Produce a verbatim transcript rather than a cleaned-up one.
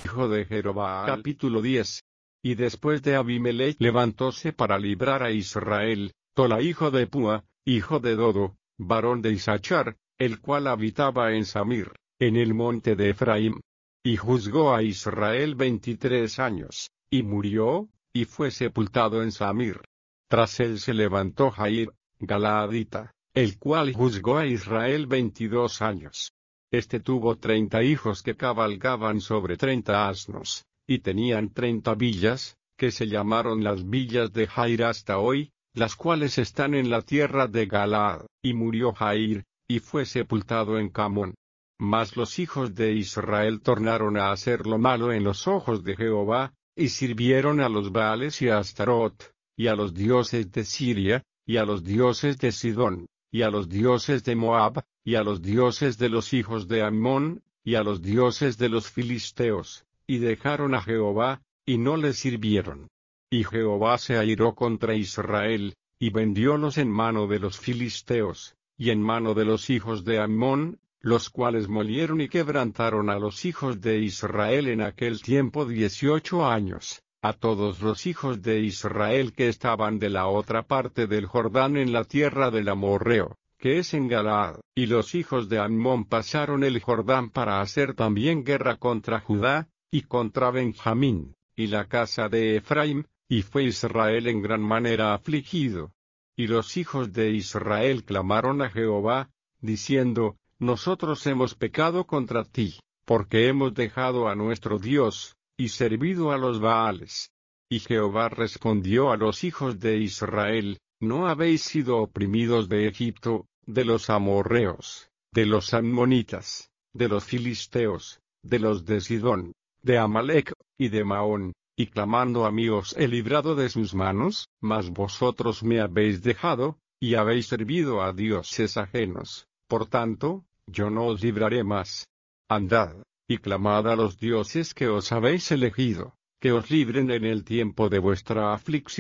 hijo de Jerobaal. Capítulo diez. Y después de Abimelech levantóse para librar a Israel, Tola hijo de Púa, hijo de Dodo, varón de Isachar, el cual habitaba en Samir, en el monte de Efraín. Y juzgó a Israel veintitrés años, y murió, y fue sepultado en Samir. Tras él se levantó Jair, Galaadita, el cual juzgó a Israel veintidós años. Este tuvo treinta hijos que cabalgaban sobre treinta asnos, y tenían treinta villas, que se llamaron las villas de Jair hasta hoy, las cuales están en la tierra de Galaad. Y murió Jair, y fue sepultado en Camón. Mas los hijos de Israel tornaron a hacer lo malo en los ojos de Jehová, y sirvieron a los Baales y a Astarot, y a los dioses de Siria, y a los dioses de Sidón, y a los dioses de Moab, y a los dioses de los hijos de Ammón, y a los dioses de los filisteos, y dejaron a Jehová, y no le sirvieron. Y Jehová se airó contra Israel, y vendiólos en mano de los filisteos, y en mano de los hijos de Ammón, los cuales molieron y quebrantaron a los hijos de Israel en aquel tiempo dieciocho años, a todos los hijos de Israel que estaban de la otra parte del Jordán en la tierra del Amorreo, que es en Galaad. Y los hijos de Ammón pasaron el Jordán para hacer también guerra contra Judá, y contra Benjamín, y la casa de Efraín, y fue Israel en gran manera afligido. Y los hijos de Israel clamaron a Jehová, diciendo, Nosotros hemos pecado contra ti, porque hemos dejado a nuestro Dios, y servido a los Baales. Y Jehová respondió a los hijos de Israel, ¿no habéis sido oprimidos de Egipto, de los amorreos, de los ammonitas, de los filisteos, de los de Sidón, de Amalec, y de Maón, y clamando a mí os he librado de sus manos? Mas vosotros me habéis dejado, y habéis servido a dioses ajenos. Por tanto, yo no os libraré más. Andad, y clamad a los dioses que os habéis elegido, que os libren en el tiempo de vuestra aflicción.